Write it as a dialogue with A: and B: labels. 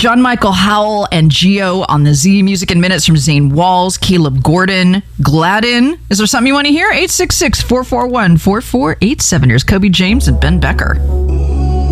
A: John Michael Howell and Geo on the Z. Music in Minutes from Zane Walls, Caleb Gordon, Gladden. Is there something you want to hear? 866-441-4487. Here's Kobe James and Ben Becker.